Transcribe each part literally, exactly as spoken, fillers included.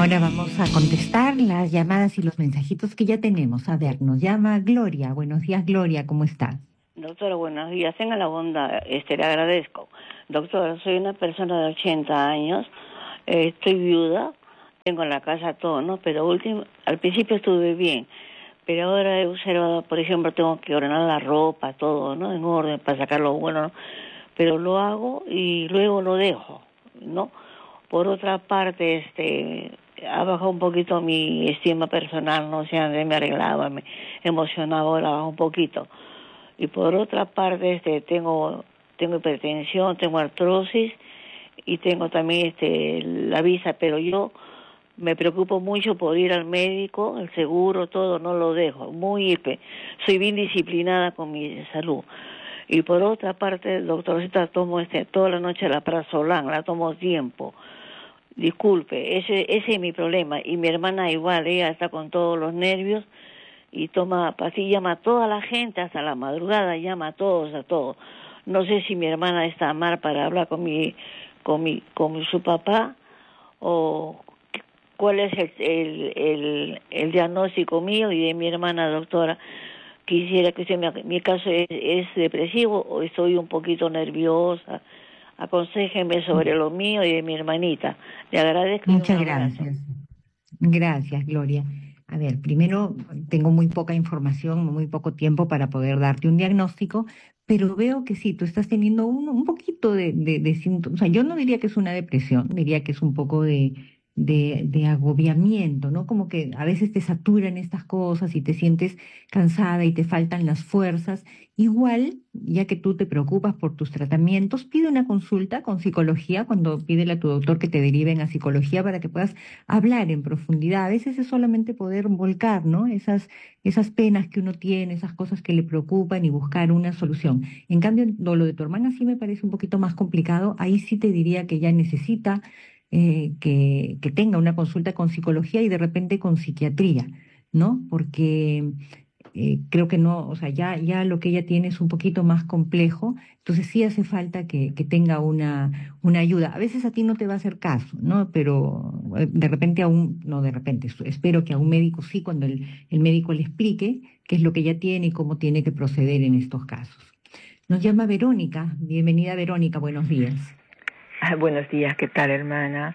Ahora vamos a contestar las llamadas y los mensajitos que ya tenemos. A ver, nos llama Gloria. Buenos días, Gloria, ¿cómo está? Doctora, buenos días. Tenga la bondad, este, le agradezco. Doctora, soy una persona de ochenta años, eh, estoy viuda, tengo en la casa todo, ¿no? Pero último, al principio estuve bien, pero ahora he observado, por ejemplo, tengo que ordenar la ropa, todo, ¿no? En orden, para sacar lo bueno, ¿no? Pero lo hago y luego lo dejo, ¿no? Por otra parte, este, ha bajado un poquito mi estima personal, no sé, antes me arreglaba, me emocionaba, ahora baja un poquito. Y por otra parte, este, tengo tengo hipertensión, tengo artrosis y tengo también este la visa, pero yo me preocupo mucho por ir al médico, el seguro, todo, no lo dejo, muy hiper, soy bien disciplinada con mi salud. Y por otra parte, doctorcita, tomo este toda la noche la prazolam, la tomo tiempo. Disculpe, ese ese es mi problema. Y mi hermana igual, ella está con todos los nervios y toma pastillas, llama a toda la gente hasta la madrugada, llama a todos, a todos. No sé si mi hermana está mal para hablar con mi, con mi, con su papá, o cuál es el, el, el, el diagnóstico mío y de mi hermana, doctora. Quisiera que usted me, mi caso es, es depresivo o estoy un poquito nerviosa. Aconséjeme sobre lo mío y de mi hermanita. Le agradezco y un Muchas abrazo. gracias. Gracias, Gloria. A ver, primero, tengo muy poca información, muy poco tiempo para poder darte un diagnóstico, pero veo que sí, tú estás teniendo un, un poquito de, de, de síntomas. O sea, yo no diría que es una depresión, diría que es un poco de, de, de agobiamiento, ¿no? Como que a veces te saturan estas cosas y te sientes cansada y te faltan las fuerzas. Igual, ya que tú te preocupas por tus tratamientos, pide una consulta con psicología, cuando pídele a tu doctor que te deriven a psicología para que puedas hablar en profundidad. A veces es solamente poder volcar, ¿no? Esas, esas penas que uno tiene, esas cosas que le preocupan y buscar una solución. En cambio, lo, lo de tu hermana sí me parece un poquito más complicado. Ahí sí te diría que ella necesita eh, que, que tenga una consulta con psicología y de repente con psiquiatría, ¿no? Porque eh, creo que no, o sea, ya, ya lo que ella tiene es un poquito más complejo, entonces sí hace falta que, que tenga una, una ayuda. A veces a ti no te va a hacer caso, ¿no? Pero eh, de repente a un, no de repente, es- espero que a un médico sí, cuando el, el médico le explique qué es lo que ella tiene y cómo tiene que proceder en estos casos. Nos llama Verónica. Bienvenida, Verónica, buenos días. Ah, buenos días, ¿qué tal, hermana?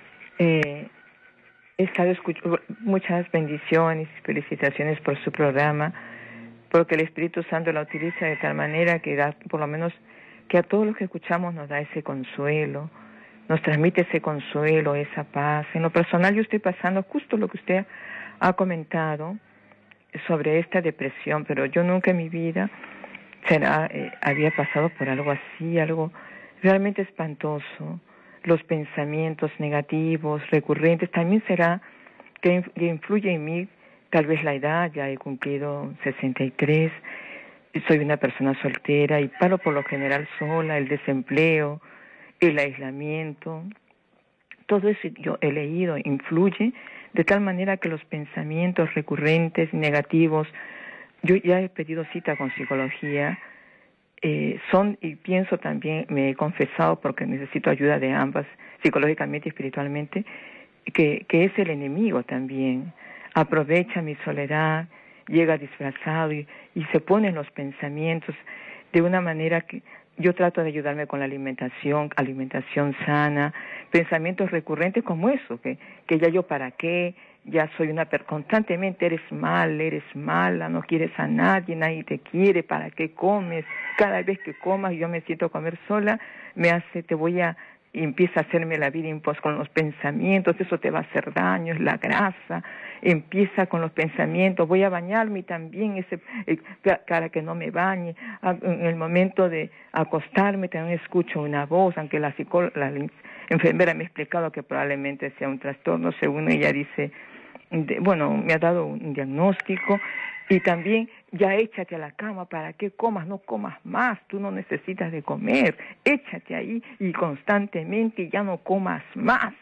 Eh, he estado escuchando muchas bendiciones y felicitaciones por su programa, porque el Espíritu Santo la utiliza de tal manera que da, por lo menos, que a todos los que escuchamos nos da ese consuelo, nos transmite ese consuelo, esa paz. En lo personal yo estoy pasando justo lo que usted ha comentado sobre esta depresión, pero yo nunca en mi vida será, eh, había pasado por algo así, algo realmente espantoso. Los pensamientos negativos, recurrentes, también será que, que influye en mí, tal vez la edad, ya he cumplido sesenta y tres, y soy una persona soltera y paro por lo general sola, el desempleo, el aislamiento, todo eso yo he leído, influye de tal manera que los pensamientos recurrentes, negativos, yo ya he pedido cita con psicología, eh, son, y pienso también, me he confesado porque necesito ayuda de ambas, psicológicamente y espiritualmente, que, que es el enemigo también. Aprovecha mi soledad, llega disfrazado y, y se pone en los pensamientos de una manera que yo trato de ayudarme con la alimentación, alimentación sana, pensamientos recurrentes como eso, que, que ya yo para qué, ya soy una persona, constantemente eres mal, eres mala, no quieres a nadie, nadie te quiere, ¿para qué comes? Cada vez que comas yo me siento a comer sola, me hace, te voy a, y empieza a hacerme la vida impos con los pensamientos, eso te va a hacer daño, es la grasa, empieza con los pensamientos, voy a bañarme y también ese, eh, para que no me bañe, en el momento de acostarme también escucho una voz, aunque la psicóloga, la enfermera me ha explicado que probablemente sea un trastorno, según ella dice, de, bueno, me ha dado un diagnóstico, y también ya échate a la cama, ¿para qué comas? No comas más, tú no necesitas de comer, échate ahí y constantemente ya no comas más.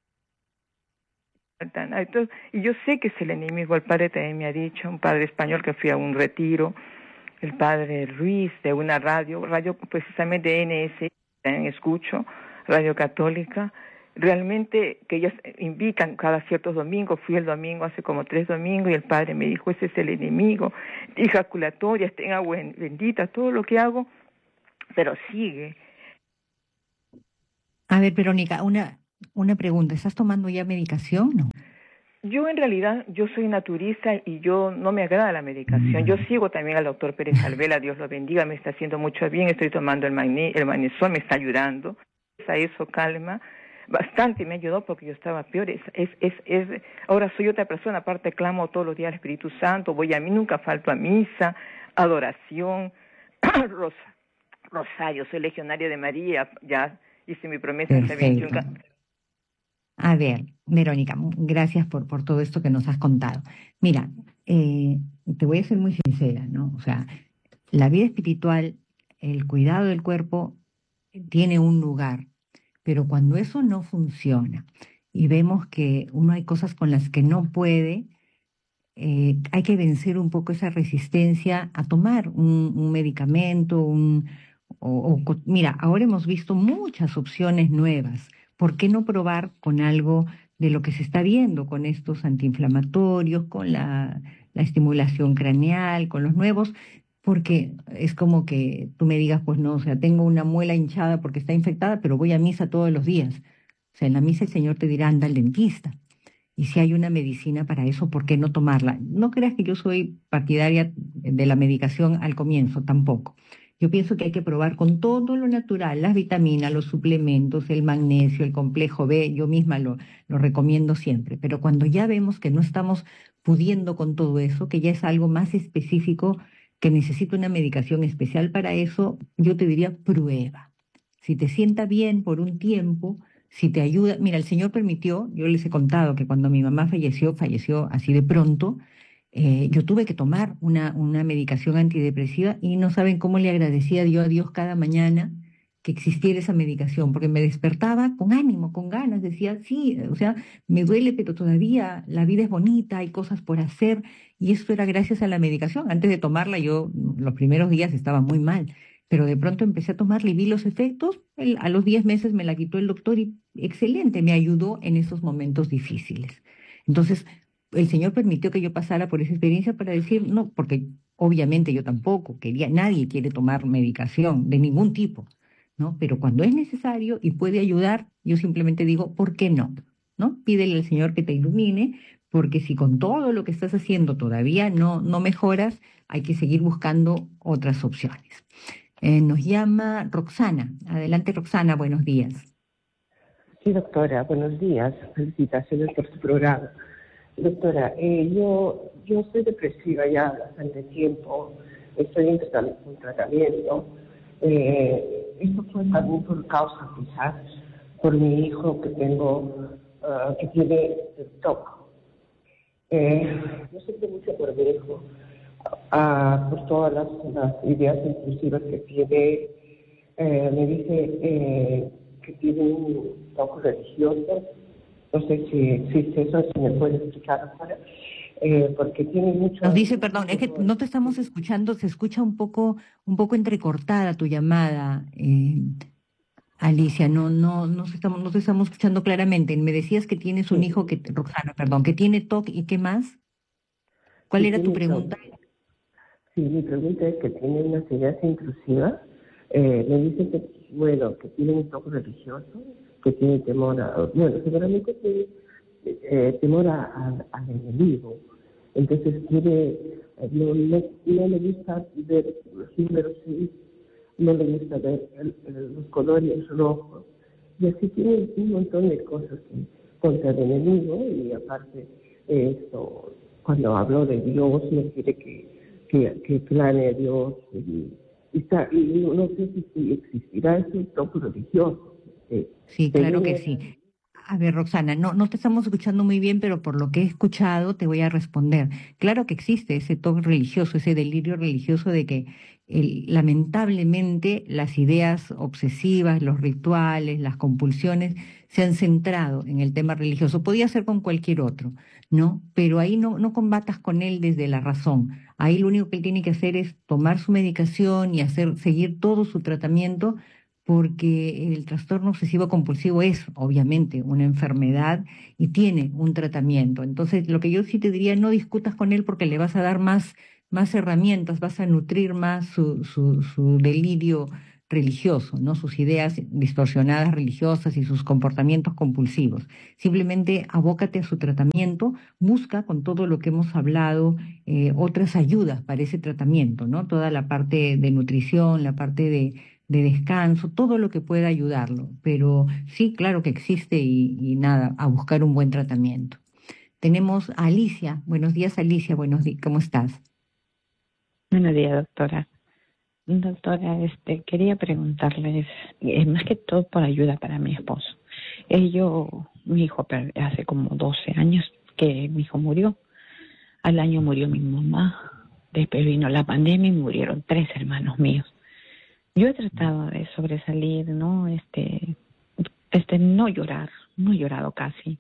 Entonces, y yo sé que es el enemigo, el padre también me ha dicho, un padre español que fui a un retiro, el padre Ruiz de una radio, radio precisamente N S, también escucho, Radio Católica, realmente que ellos invitan cada ciertos domingos. Fui el domingo hace como tres domingos y el padre me dijo, ese es el enemigo, ejaculatorias, ten agua bendita, todo lo que hago, pero sigue. A ver, Verónica, una, una pregunta. ¿Estás tomando ya medicación? No. Yo en realidad, yo soy naturista y yo no me agrada la medicación. Yo sigo también al doctor Pérez Alvela, Dios lo bendiga, me está haciendo mucho bien, estoy tomando el, magne, el magnesol, me está ayudando. A eso calma. Bastante me ayudó porque yo estaba peor. Es, es, es, es, ahora soy otra persona, aparte clamo todos los días al Espíritu Santo, voy a mí, nunca falto a misa, adoración, rosa, rosario, soy legionaria de María, ya hice mi promesa hace veintiuno años. A ver, Verónica, gracias por, por todo esto que nos has contado. Mira, eh, te voy a ser muy sincera, ¿no? O sea, la vida espiritual, el cuidado del cuerpo tiene un lugar. Pero cuando eso no funciona y vemos que uno hay cosas con las que no puede, eh, hay que vencer un poco esa resistencia a tomar un, un medicamento, un, o, o, mira, ahora hemos visto muchas opciones nuevas. ¿Por qué no probar con algo de lo que se está viendo, con estos antiinflamatorios, con la, la estimulación craneal, con los nuevos? Porque es como que tú me digas, pues no, o sea, tengo una muela hinchada porque está infectada, pero voy a misa todos los días. O sea, en la misa el Señor te dirá, anda al dentista. Y si hay una medicina para eso, ¿por qué no tomarla? No creas que yo soy partidaria de la medicación al comienzo, tampoco. Yo pienso que hay que probar con todo lo natural, las vitaminas, los suplementos, el magnesio, el complejo B, yo misma lo, lo recomiendo siempre. Pero cuando ya vemos que no estamos pudiendo con todo eso, que ya es algo más específico, que necesita una medicación especial para eso, yo te diría prueba. Si te sienta bien por un tiempo, si te ayuda, mira, el Señor permitió, yo les he contado que cuando mi mamá falleció, falleció así de pronto, eh, yo tuve que tomar una, una medicación antidepresiva y no saben cómo le agradecía yo a Dios cada mañana que existiera esa medicación, porque me despertaba con ánimo, con ganas, decía, sí, o sea, me duele, pero todavía la vida es bonita, hay cosas por hacer, y esto era gracias a la medicación. Antes de tomarla, yo los primeros días estaba muy mal, pero de pronto empecé a tomarla y vi los efectos, el, a los diez meses me la quitó el doctor y excelente, me ayudó en esos momentos difíciles. Entonces, el Señor permitió que yo pasara por esa experiencia para decir, no, porque obviamente yo tampoco quería, nadie quiere tomar medicación de ningún tipo, ¿no? Pero cuando es necesario y puede ayudar, yo simplemente digo, ¿por qué no? ¿No? Pídele al Señor que te ilumine, porque si con todo lo que estás haciendo todavía no, no mejoras, hay que seguir buscando otras opciones. Eh, nos llama Roxana. Adelante, Roxana, buenos días. Sí, doctora, buenos días. Felicitaciones por su programa. Doctora, eh, yo, yo soy depresiva ya bastante tiempo, estoy en un tratamiento. Eh, esto fue también por causa, quizás, por mi hijo que tengo, uh, que tiene T O C. Eh, yo siento mucho por mi hijo, uh, por todas las, las ideas intrusivas que tiene. Eh, me dice eh, que tiene un toque religioso. No sé si existe eso, si me puede explicar ahora, eh, porque tiene mucho... Nos dice, perdón, es que no te estamos escuchando, se escucha un poco, un poco entrecortada tu llamada, eh, Alicia, no, no, no, estamos, no te estamos escuchando claramente. Me decías que tienes un Sí. hijo, que Roxana, perdón, que tiene T O C, ¿y qué más? ¿Cuál Sí, era tu tiene pregunta? toque. Sí, mi pregunta es que tiene unas ideas intrusivas. Eh, me dice que, bueno, que tiene un toque religioso, que tiene temor a... Bueno, seguramente tiene eh, temor a, a, al enemigo. Entonces quiere... No, no, no le gusta ver los números seis, no le gusta ver el, el, los colores rojos. Y así tiene un montón de cosas que, contra el enemigo. Y aparte, esto, cuando hablo de Dios, me quiere que, que, que clame a Dios. Y, y, está, y no sé si, si existirá ese toque religioso. Eh, Sí, claro que sí. A ver, Roxana, no, no te estamos escuchando muy bien, pero por lo que he escuchado te voy a responder. Claro que existe ese toque religioso, ese delirio religioso de que el- lamentablemente las ideas obsesivas, los rituales, las compulsiones se han centrado en el tema religioso. Podía ser con cualquier otro, ¿no? Pero ahí no, no combatas con él desde la razón. Ahí lo único que él tiene que hacer es tomar su medicación y hacer, seguir todo su tratamiento porque el trastorno obsesivo compulsivo es obviamente una enfermedad y tiene un tratamiento. Entonces, lo que yo sí te diría, no discutas con él porque le vas a dar más, más herramientas, vas a nutrir más su, su, su delirio religioso, ¿no? Sus ideas distorsionadas religiosas y sus comportamientos compulsivos. Simplemente abócate a su tratamiento, busca con todo lo que hemos hablado eh, otras ayudas para ese tratamiento, ¿no? Toda la parte de nutrición, la parte de de descanso, todo lo que pueda ayudarlo. Pero sí, claro que existe y, y nada, a buscar un buen tratamiento. Tenemos a Alicia. Buenos días, Alicia. Buenos días. ¿Cómo estás? Buenos días, doctora. Doctora, este, quería preguntarles, es más que todo por ayuda para mi esposo. Ellos, mi hijo, per- hace como doce años que mi hijo murió. Al año murió mi mamá. Después vino la pandemia y murieron tres hermanos míos. Yo he tratado de sobresalir, ¿no? Este, este, no llorar, no he llorado casi,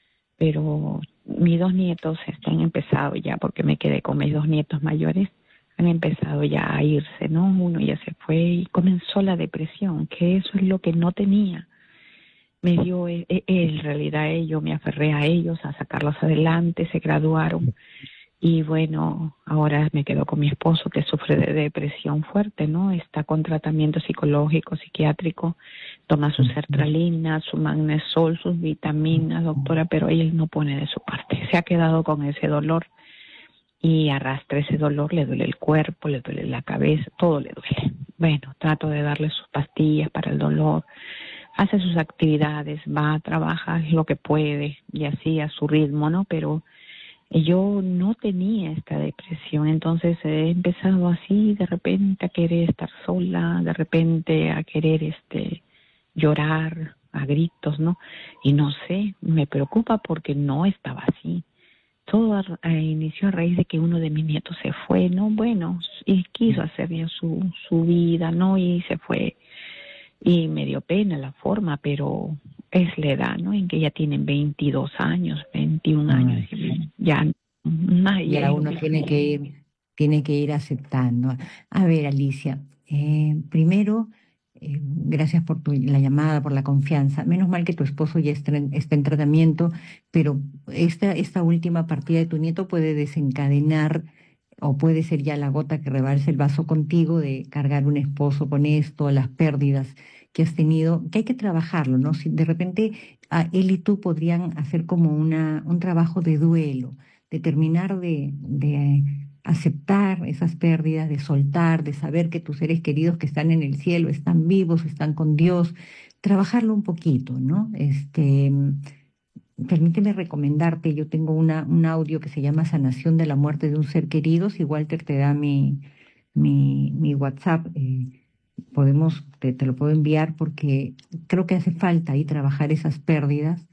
pero mis dos nietos están empezado ya, porque me quedé con mis dos nietos mayores, han empezado ya a irse, ¿no? Uno ya se fue y comenzó la depresión, que eso es lo que no tenía. Me dio, eh, eh, en realidad yo me aferré a ellos, a sacarlos adelante, se graduaron. Y bueno, ahora me quedo con mi esposo que sufre de depresión fuerte, ¿no? Está con tratamiento psicológico, psiquiátrico, toma su sertralina, su magnesol, sus vitaminas, doctora, pero él no pone de su parte. Se ha quedado con ese dolor y arrastra ese dolor, le duele el cuerpo, le duele la cabeza, todo le duele. Bueno, trato de darle sus pastillas para el dolor, hace sus actividades, va, trabaja lo que puede y así a su ritmo, ¿no? Pero yo no tenía esta depresión, entonces he empezado así de repente a querer estar sola, de repente a querer este llorar a gritos, ¿no? Y no sé, me preocupa porque no estaba así. Todo a, a, inició a raíz de que uno de mis nietos se fue, ¿no? Bueno, y quiso hacer bien su, su vida, ¿no? Y se fue. Y me dio pena la forma, pero es la edad, ¿no? En que ya tienen veintidós años, veintiún Ay, años, y ya nadie ya es lo uno mismo. tiene que ir, tiene que ir aceptando. A ver, Alicia, eh, primero, eh, gracias por tu, la llamada, por la confianza. Menos mal que tu esposo ya está en, está en tratamiento, pero esta, esta última partida de tu nieto puede desencadenar o puede ser ya la gota que rebalse el vaso contigo de cargar un esposo con esto, las pérdidas que has tenido, que hay que trabajarlo, ¿no? Si de repente a él y tú podrían hacer como una, un trabajo de duelo, de terminar de, de aceptar esas pérdidas, de soltar, de saber que tus seres queridos que están en el cielo están vivos, están con Dios, trabajarlo un poquito, ¿no? Este, permíteme recomendarte, yo tengo una, un audio que se llama Sanación de la muerte de un ser querido. Si Walter te da mi, mi, mi WhatsApp, eh, podemos, te, te lo puedo enviar porque creo que hace falta ahí trabajar esas pérdidas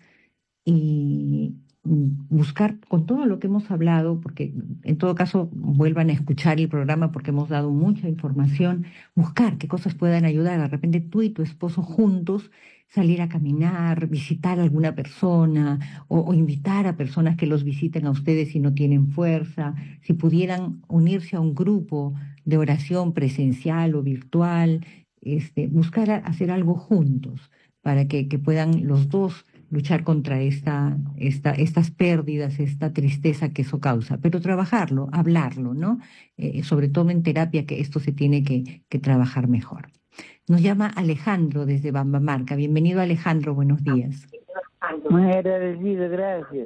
y mm, buscar con todo lo que hemos hablado, porque en todo caso vuelvan a escuchar el programa porque hemos dado mucha información, buscar qué cosas puedan ayudar. De repente tú y tu esposo juntos salir a caminar, visitar a alguna persona o, o invitar a personas que los visiten a ustedes si no tienen fuerza, si pudieran unirse a un grupo de oración presencial o virtual, este, buscar a- hacer algo juntos para que, que puedan los dos luchar contra esta, esta, estas pérdidas, esta tristeza que eso causa, pero trabajarlo, hablarlo, ¿no? Eh, sobre todo en terapia, que esto se tiene que, que trabajar mejor. Nos llama Alejandro desde Bambamarca. Bienvenido, Alejandro, buenos días. Muy agradecido, gracias.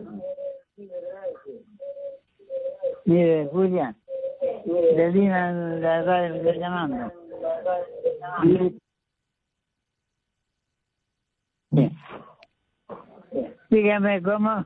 Mire, Julia, de Lina, la radio me está llamando. Sí. Dígame cómo.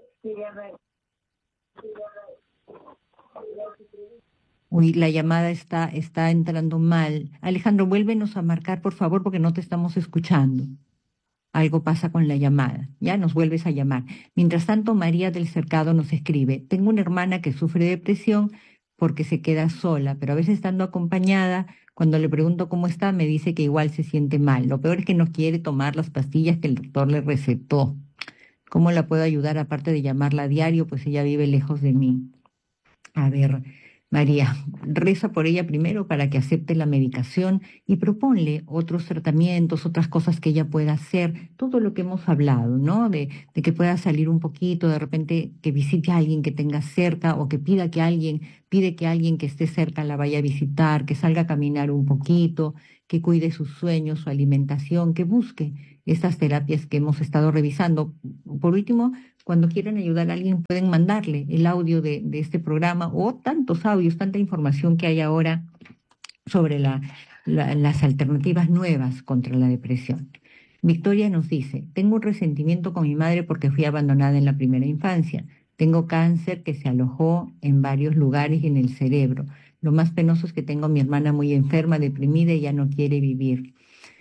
Uy, la llamada está, está entrando mal. Alejandro, vuélvenos a marcar, por favor, porque no te estamos escuchando. Algo pasa con la llamada. Ya nos vuelves a llamar. Mientras tanto, María del Cercado nos escribe: tengo una hermana que sufre depresión porque se queda sola, pero a veces estando acompañada, cuando le pregunto cómo está, me dice que igual se siente mal. Lo peor es que no quiere tomar las pastillas que el doctor le recetó. ¿Cómo la puedo ayudar aparte de llamarla a diario? Pues ella vive lejos de mí. A ver, María, reza por ella primero para que acepte la medicación y proponle otros tratamientos, otras cosas que ella pueda hacer, todo lo que hemos hablado, ¿no? De, de que pueda salir un poquito, de repente que visite a alguien que tenga cerca o que pida que alguien, pide que alguien que esté cerca la vaya a visitar, que salga a caminar un poquito, que cuide sus sueños, su alimentación, que busque estas terapias que hemos estado revisando. Por último, cuando quieran ayudar a alguien, pueden mandarle el audio de, de este programa o tantos audios, tanta información que hay ahora sobre la- la- las alternativas nuevas contra la depresión. Victoria nos dice, tengo un resentimiento con mi madre porque fui abandonada en la primera infancia. Tengo cáncer que se alojó en varios lugares y en el cerebro. Lo más penoso es que tengo a mi hermana muy enferma, deprimida y ya no quiere vivir.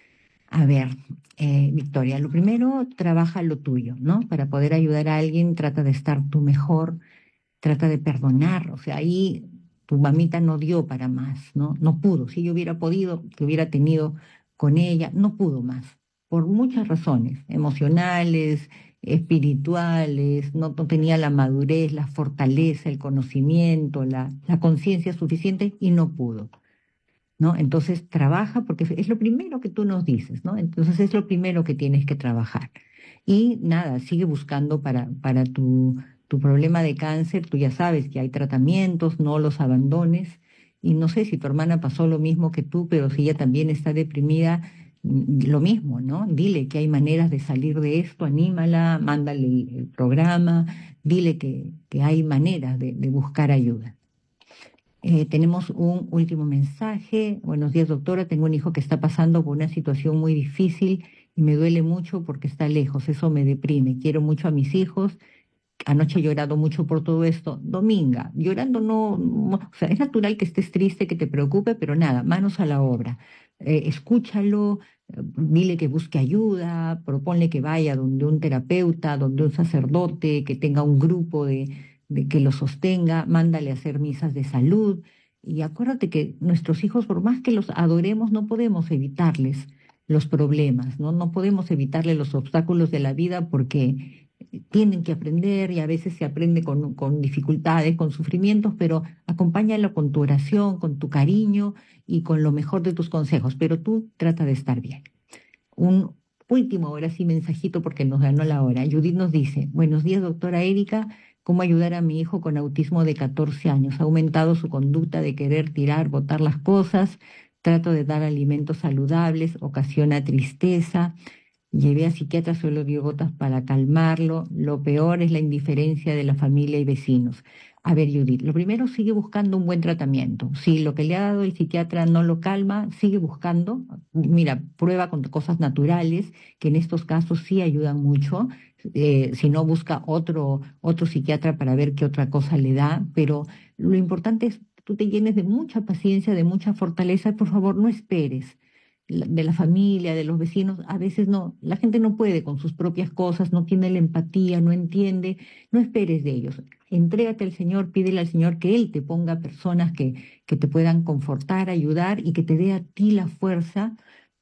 A ver, eh, Victoria, lo primero, trabaja lo tuyo, ¿no? Para poder ayudar a alguien, trata de estar tú mejor, trata de perdonar. O sea, ahí tu mamita no dio para más, ¿no? No pudo. Si yo hubiera podido, que hubiera tenido con ella, no pudo más, por muchas razones, emocionales, espirituales, no, no tenía la madurez, la fortaleza, el conocimiento, la, la conciencia suficiente y no pudo. ¿No? Entonces trabaja porque es lo primero que tú nos dices, ¿no? Entonces es lo primero que tienes que trabajar. Y nada, sigue buscando para, para tu, tu problema de cáncer, tú ya sabes que hay tratamientos, no los abandones. Y no sé si tu hermana pasó lo mismo que tú, pero si ella también está deprimida, mm, lo mismo, ¿no? Dile que hay maneras de salir de esto, anímala, mándale el, el programa, dile que, que hay maneras de de buscar ayuda. Eh, tenemos un último mensaje. Buenos días, doctora. Tengo un hijo que está pasando por una situación muy difícil y me duele mucho porque está lejos. Eso me deprime. Quiero mucho a mis hijos. Anoche he llorado mucho por todo esto. Dominga, llorando no, no- o sea, es natural que estés triste, que te preocupe, pero nada, manos a la obra. Eh, escúchalo, eh, dile que busque ayuda, proponle que vaya donde un terapeuta, donde un sacerdote, que tenga un grupo de, de que lo sostenga, mándale a hacer misas de salud. Y acuérdate que nuestros hijos, por más que los adoremos, no podemos evitarles los problemas, ¿no? No podemos evitarles los obstáculos de la vida porque tienen que aprender y a veces se aprende con, con dificultades, con sufrimientos, pero acompáñalo con tu oración, con tu cariño y con lo mejor de tus consejos, pero tú trata de estar bien. Un último, ahora sí, mensajito porque nos ganó la hora. Judith nos dice, buenos días, doctora Erika, ¿cómo ayudar a mi hijo con autismo de catorce años? Ha aumentado su conducta de querer tirar, botar las cosas, trato de dar alimentos saludables, ocasiona tristeza. Llevé a psiquiatra, solo dio gotas para calmarlo. Lo peor es la indiferencia de la familia y vecinos. A ver, Judith, lo primero, sigue buscando un buen tratamiento. Si lo que le ha dado el psiquiatra no lo calma, sigue buscando. Mira, prueba con cosas naturales, que en estos casos sí ayudan mucho. Eh, si no, busca otro, otro psiquiatra para ver qué otra cosa le da. Pero lo importante es que tú te llenes de mucha paciencia, de mucha fortaleza. Por favor, no esperes la- de la familia, de los vecinos, a veces no, la gente no puede con sus propias cosas, no tiene la empatía, no entiende, no esperes de ellos. Entrégate al Señor, pídele al Señor que Él te ponga personas que, que te puedan confortar, ayudar y que te dé a ti la fuerza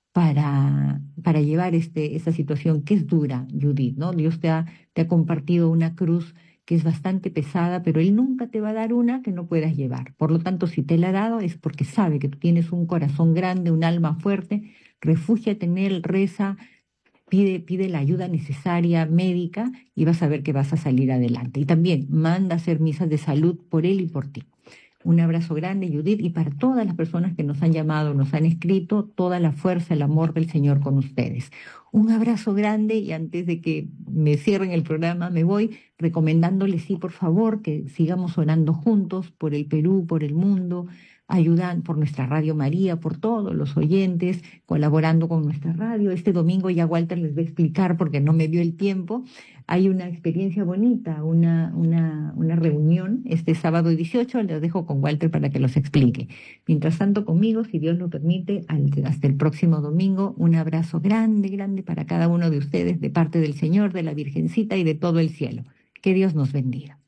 para, para llevar este, esta situación que es dura, Judith, ¿no? Dios te ha, te ha compartido una cruz que es bastante pesada, pero Él nunca te va a dar una que no puedas llevar. Por lo tanto, si te la ha dado es porque sabe que tú tienes un corazón grande, un alma fuerte. Refúgiate en Él, reza, pide, pide la ayuda necesaria médica y vas a ver que vas a salir adelante. Y también manda a hacer misas de salud por Él y por ti. Un abrazo grande, Judith, y para todas las personas que nos han llamado, nos han escrito, toda la fuerza, el amor del Señor con ustedes. Un abrazo grande y antes de que me cierren el programa, me voy recomendándoles, sí, por favor, que sigamos orando juntos por el Perú, por el mundo, ayudan por nuestra Radio María, por todos los oyentes, colaborando con nuestra radio. Este domingo ya Walter les va a explicar porque no me dio el tiempo. Hay una experiencia bonita, una, una, una reunión este sábado dieciocho, les dejo con Walter para que los explique. Mientras tanto, conmigo, si Dios lo permite, al- hasta el próximo domingo, un abrazo grande, grande para cada uno de ustedes, de parte del Señor, de la Virgencita y de todo el cielo. Que Dios nos bendiga.